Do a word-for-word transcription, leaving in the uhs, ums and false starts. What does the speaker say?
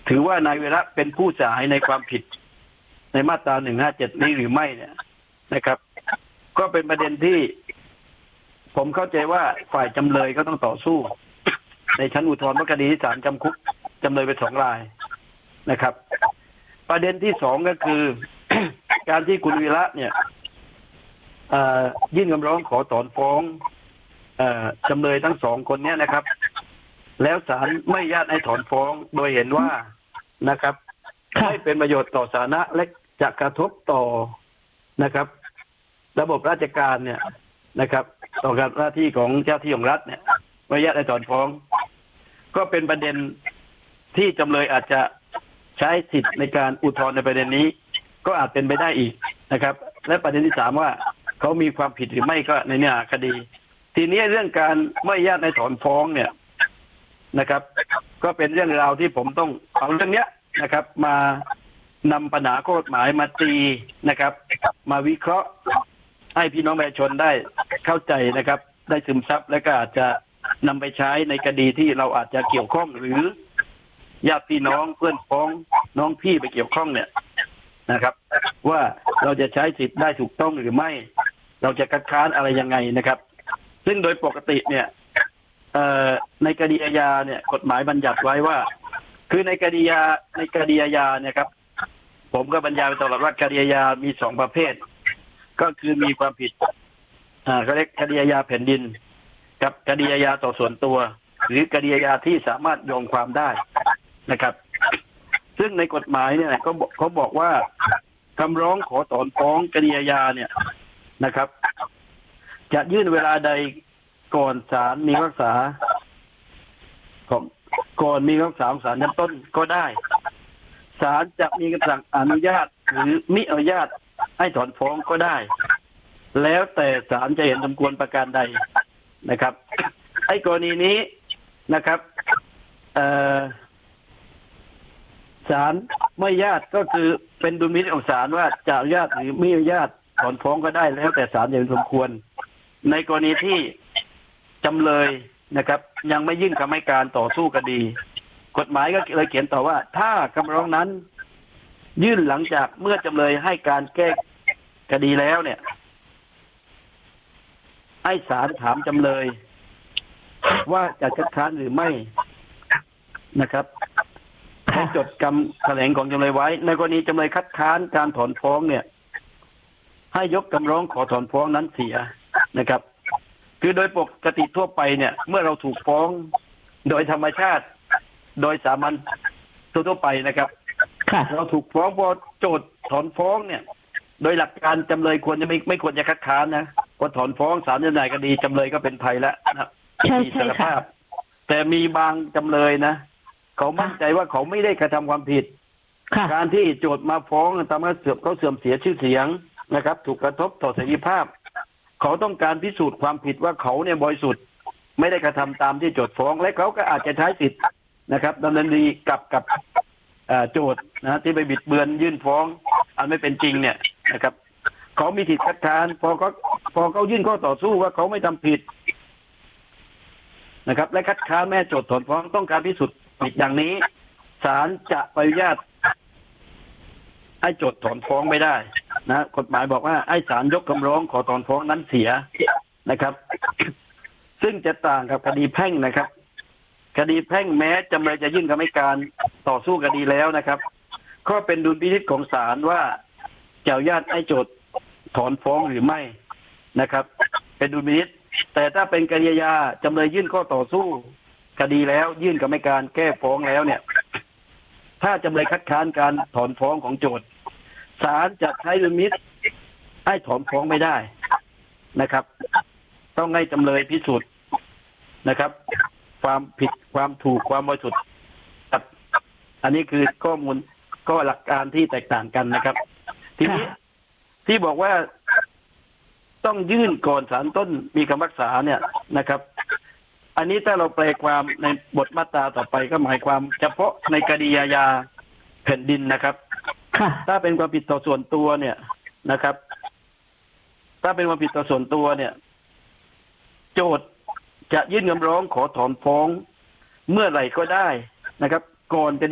ถือว่านายวีระเป็นผู้เสียหายในความผิดในมาตราหนึ่งห้าเจ็ดนี้หรือไม่เนี่ยนะครับก็เป็นประเด็นที่ผมเข้าใจว่าฝ่ายจำเลยก็ต้องต่อสู้ในชั้นอุทธรณ์เพราะคดีที่ศาลจำคุกจำเลยไปสองรายนะครับประเด็นที่สองก็คือ การที่คุณวีระเนี่ยยื่นคำร้องขอถอนฟ้องจำเลยทั้งสองคนนี้นะครับแล้วศาลไม่อนุญาตให้ถอนฟ้องโดยเห็นว่านะครับไม่เป็นประโยชน์ต่อสาธารณะและจะกระทบต่อนะครับระบบราชการเนี่ยนะครับต่อการหน้าที่ของเจ้าที่ของรัฐเนี่ยไม่อนุญาตให้ถอนฟ้องก็เป็นประเด็นที่จำเลยอาจจะใช้สิทธิ์ในการอุทธรณ์ในประเด็นนี้ก็อาจเป็นไปได้อีกนะครับและประเด็นที่สามว่าเขามีความผิดหรือไม่ก็ในเนื้อหาคดีทีนี้เรื่องการไม่อนุญาตให้ถอนฟ้องเนี่ยนะครับก็เป็นเรื่องราวที่ผมต้องเอาเรื่องเนี้ยนะครับมานำปัญหากฎหมายมาตีนะครับมาวิเคราะห์ให้พี่น้องประชาชนได้เข้าใจนะครับได้ซึมซับและก็อาจจะนำไปใช้ในคดีที่เราอาจจะเกี่ยวข้องหรือญาติพี่น้องเพื่อนพ้องน้องพี่ไปเกี่ยวข้องเนี่ยนะครับว่าเราจะใช้สิทธิ์ได้ถูกต้องหรือไม่เราจะคัดค้านอะไรยังไงนะครับซึ่งโดยปกติเนี่ยในคดีอาญาเนี่ยกฎหมายบัญญัติไว้ว่าคือในคดีอาญาในคดีอาญาเนี่ยครับผมก็บรรยายไปตลอดว่าคดีอาญามีสองประเภทก็คือมีความผิดอ่าเขาเรียกคดีอาญาแผ่นดินกับคดีอาญาต่อส่วนตัวหรือคดีอาญาที่สามารถโยงความได้นะครับซึ่งในกฎหมายเนี่ยเขาบอกเขาบอกว่าคำร้องขอถอนฟ้องคดีอาญาเนี่ยนะครับจะยื่นเวลาใดก่อนศาลมีคำพิพากษาของก่อนมีคำพิพากษาของศาลชั้นต้นก็ได้ศาลจะมีคำสั่งอนุญาตหรือมิอนุญาตให้ถอนฟ้องก็ได้แล้วแต่ศาลจะเห็นสมควรประการใดนะครับไอ้กรณีนี้นะครับศาลไม่อนุญาตก็คือเป็นดุลพินิจของศาลว่าจะอนุญาตหรือไม่อนุญาตถอนฟ้องก็ได้แล้วแต่ศาลจะเห็นสมควรในกรณีที่จำเลยนะครับยังไม่ยื่นคำให้การต่อสู้คดีกฎหมายก็เลยเขียนต่อว่าถ้าคำร้องนั้นยื่นหลังจากเมื่อจำเลยให้การแก้คดีแล้วเนี่ยให้ศาลถามจำเลยว่าจะคัดค้านหรือไม่นะครับให้จดคำแถลงของจำเลยไว้ในกรณีจำเลยคัดค้านการถอนฟ้องเนี่ยให้ยกคำร้องขอถอนฟ้องนั้นเสียนะครับคือโดยปกติทั่วไปเนี่ยเมื่อเราถูกฟ้องโดยธรรมชาติโดยสามัญทั่วไปนะครับเราถูกฟ้องพอโจทย์ถอนฟ้องเนี่ยโดยหลักการจำเลยควรจะไม่ไม่ควรจะคัดค้านนะพอถอนฟ้องศาลจำหน่ายคดีจำเลยก็เป็นไทยแล้วนะมีอิสรภาพแต่มีบางจำเลยนะเขามั่นใจว่าเขาไม่ได้กระทำความผิดการที่โจทย์มาฟ้องทำให้เสื่อมเขาเสื่อมเสียชื่อเสียงนะครับถูกกระทบต่อเสรีภาพเขาต้องการพิสูจน์ความผิดว่าเขาเนี่ยบริสุทธิ์ไม่ได้กระทำตามที่โจทย์ฟ้องและเขาก็อาจจะใช้สิทธิ์นะครับดำเนินคดีกับกับโจทย์นะที่ไปบิดเบือนยื่นฟ้องอันไม่เป็นจริงเนี่ยนะครับเขามีสิทธิ์คัดค้านพอเขาพอเขายื่นข้อต่อสู้ว่าเขาไม่ทำผิดนะครับและคัดค้านแม่โจทย์ถอนฟ้องต้องการพิสูจน์ผิดอย่างนี้ศาลจะอนุญาตให้โจทย์ถอนฟ้องไม่ได้นะกฎหมายบอกว่าให้ศาลยกคำร้องขอถอนฟ้องนั้นเสียนะครับซึ่งจะต่างกับคดีแพ่งนะครับคดีแพ่งแม้จำเลยจะยื่นคำให้การต่อสู้คดีแล้วนะครับก็เป็นดุลพินิจของศาลว่าจะอนุญาตให้โจทย์ถอนฟ้องหรือไม่นะครับเป็นดุลพินิจแต่ถ้าเป็นคดีอาญาจำเลยยื่นข้อต่อสู้คดีแล้วยื่นคำให้การแก้ฟ้องแล้วเนี่ยถ้าจำเลยคัดค้านการถอนฟ้องของโจทย์ศาลจะใช้ดุลพินิจให้ถอนฟ้องไม่ได้นะครับต้องให้จำเลยพิสูจน์นะครับความผิดความถูกความบริสุทธิ์อันนี้คือข้อมูลก็หลักการที่แตกต่างกันนะครับทีนี้ที่บอกว่าต้องยื่นก่อนศาลต้นมีคำพิพากษาเนี่ยนะครับอันนี้ถ้าเราแปลความในบทมาตราต่อไปก็หมายความเฉพาะในคดีอาญาแผ่นดินนะครับถ้าเป็นความผิดต่อส่วนตัวเนี่ยนะครับถ้าเป็นความผิดต่อส่วนตัวเนี่ยโจทย์จะยื่นคำร้องขอถอนฟ้องเมื่อไหร่ก็ได้นะครับก่อนจะ